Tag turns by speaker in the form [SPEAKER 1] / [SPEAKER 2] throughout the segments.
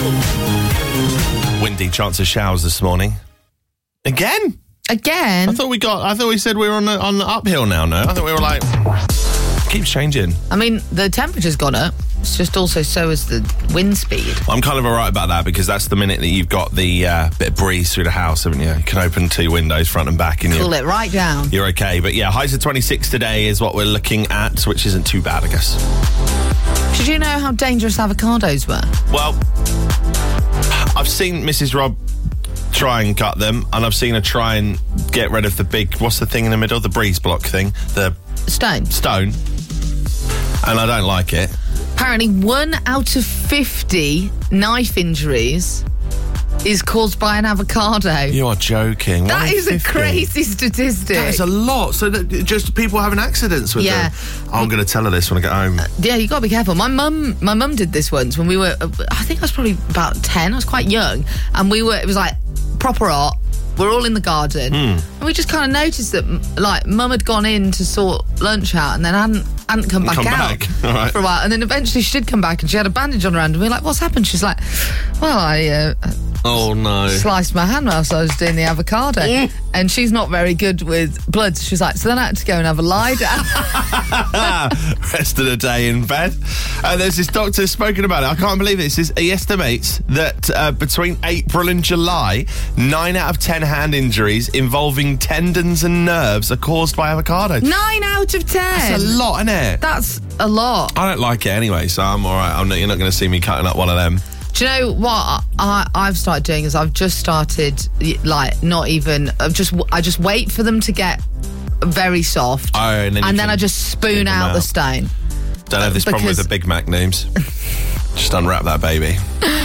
[SPEAKER 1] Windy, chance of showers this morning. Again? I thought we said we were on the uphill now, no? I thought we were like... Keeps changing.
[SPEAKER 2] I mean, the temperature's gone up. It's just also so is the wind speed.
[SPEAKER 1] I'm kind of all right about that because that's the minute that you've got the bit of breeze through the house, haven't you? You can open 2 windows, front and back. And
[SPEAKER 2] cool it right down.
[SPEAKER 1] You're okay. But yeah, highs of 26 today is what we're looking at, which isn't too bad, I guess.
[SPEAKER 2] Did you know how dangerous avocados were?
[SPEAKER 1] Well, I've seen Mrs. Rob try and cut them, and I've seen her try and get rid of the big, what's the thing in the middle? The breeze block thing. The Stone. And I don't like it.
[SPEAKER 2] Apparently 1 out of 50 knife injuries is caused by an avocado.
[SPEAKER 1] You are joking.
[SPEAKER 2] That is a crazy statistic.
[SPEAKER 1] That is a lot. So that just people having accidents with them. I'm going to tell her this when I get home.
[SPEAKER 2] Yeah, you got to be careful. My mum did this once when we were, I think I was probably about 10. I was quite young. And it was like proper art. We're all in the garden. And we just kind of noticed that, like, Mum had gone in to sort lunch out and then hadn't come back out for a while. And then eventually she did come back and she had a bandage on her hand. And we were like, what's happened? She's like, well, I sliced my hand whilst I was doing the avocado. And she's not very good with blood. She's like, so then I had to go and have a lie down.
[SPEAKER 1] Rest of the day in bed. There's this doctor spoken about it. I can't believe it. He estimates that between April and July, 9 out of 10 hand injuries involving tendons and nerves are caused by avocados.
[SPEAKER 2] 9 out of 10?
[SPEAKER 1] That's a lot, isn't it?
[SPEAKER 2] That's a lot.
[SPEAKER 1] I don't like it anyway, so I'm all right. You're not going to see me cutting up one of them.
[SPEAKER 2] Do you know what I've started doing is I've just started, like, I just wait for them to get very soft. And then I just spoon out the stone.
[SPEAKER 1] Don't have this problem with the Big Mac names. Just unwrap that baby.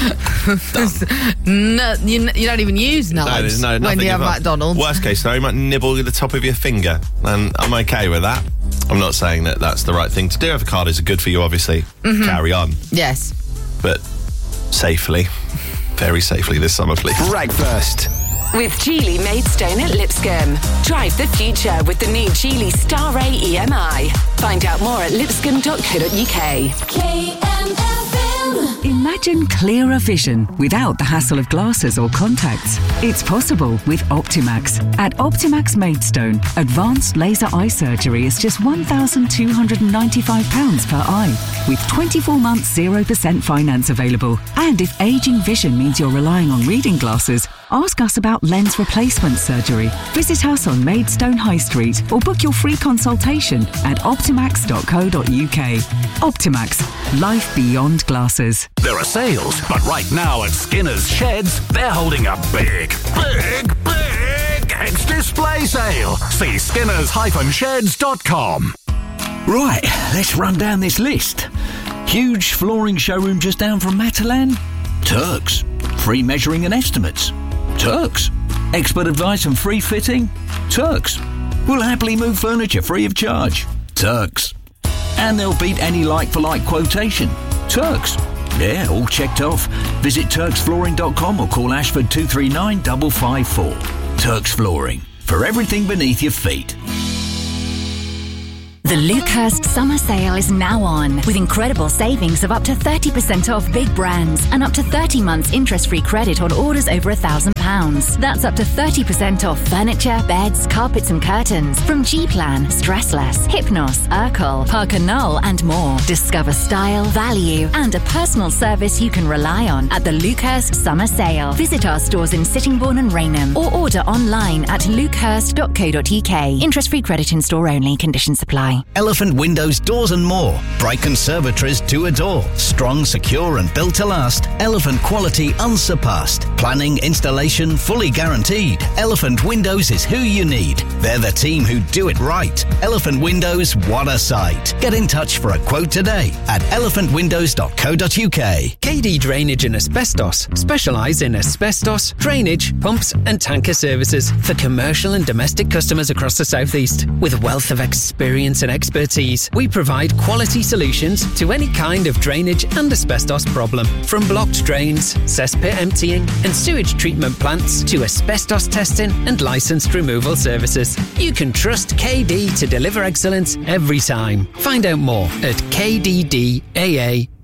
[SPEAKER 2] No, you don't even use knives when you have McDonald's.
[SPEAKER 1] Worst case scenario, you might nibble with the top of your finger, and I'm okay with that. I'm not saying that that's the right thing to do. Avocados are good for you, obviously. Carry on.
[SPEAKER 2] Yes.
[SPEAKER 1] But safely. Very safely this summer, please.
[SPEAKER 3] Breakfast
[SPEAKER 4] with Geely Maidstone at Lipscomb. Drive the future with the new Geely Star Ray EMI. Find out more at lipscomb.co.uk.
[SPEAKER 5] Imagine clearer vision without the hassle of glasses or contacts. It's possible with Optimax. At Optimax Maidstone, advanced laser eye surgery is just £1,295 per eye, with 24 months 0% finance available. And if ageing vision means you're relying on reading glasses, ask us about lens replacement surgery. Visit us on Maidstone High Street or book your free consultation at optimax.co.uk. Optimax. Life beyond glasses.
[SPEAKER 3] There are sales, but right now at Skinner's Sheds, they're holding a big ex-display sale. See skinners-sheds.com.
[SPEAKER 6] Right, let's run down this list. Huge flooring showroom just down from Matalan? Turks. Free measuring and estimates? Turks. Expert advice and free fitting? Turks. We'll happily move furniture free of charge? Turks. And they'll beat any like-for-like quotation? Turks. Yeah, all checked off. Visit turksflooring.com or call Ashford 239 554. Turks Flooring. For everything beneath your feet.
[SPEAKER 7] The Lucehurst Summer Sale is now on, with incredible savings of up to 30% off big brands and up to 30 months interest-free credit on orders over £1,000. That's up to 30% off furniture, beds, carpets and curtains from G-Plan, Stressless, Hypnos, Urkel, Parker Knoll and more. Discover style, value and a personal service you can rely on at the Lucehurst Summer Sale. Visit our stores in Sittingbourne and Rainham or order online at lucehurst.co.uk. Interest-free credit in store only. Conditions apply.
[SPEAKER 8] Elephant Windows Doors and more. Bright conservatories to adore. Strong, secure and built to last. Elephant quality unsurpassed. Planning, installation fully guaranteed. Elephant Windows is who you need. They're the team who do it right. Elephant Windows, what a sight. Get in touch for a quote today at elephantwindows.co.uk.
[SPEAKER 9] KD Drainage and Asbestos specialise in asbestos, drainage, pumps and tanker services for commercial and domestic customers across the South East. With a wealth of experience and expertise, we provide quality solutions to any kind of drainage and asbestos problem. From blocked drains, cesspit emptying and sewage treatment plants to asbestos testing and licensed removal services. You can trust KD to deliver excellence every time. Find out more at kddaa.co.uk.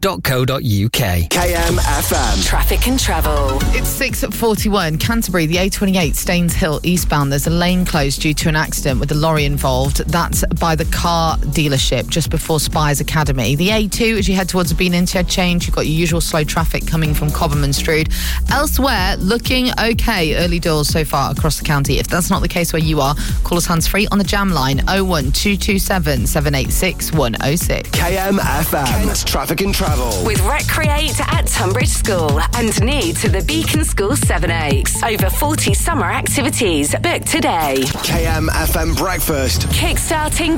[SPEAKER 9] kmfm.co.uk.
[SPEAKER 10] KMFM.
[SPEAKER 4] Traffic and travel.
[SPEAKER 2] It's 6:41. Canterbury, the A28 Staines Hill eastbound. There's a lane closed due to an accident with a lorry involved. That's by the car dealership just before Spires Academy. The A2, as you head towards the Bean interchange, you've got your usual slow traffic coming from Cobham and Strood. Elsewhere, looking okay early doors so far across the county. If that's not the case where you are, call us hands-free on the jam line 01227 786 106.
[SPEAKER 10] KMFM. Kent's Traffic and Travel.
[SPEAKER 4] With Recreate at Tunbridge School and Need to the Beacon School 7 Oaks. Over 40 summer activities. Book today.
[SPEAKER 10] KMFM Breakfast.
[SPEAKER 4] Kickstarting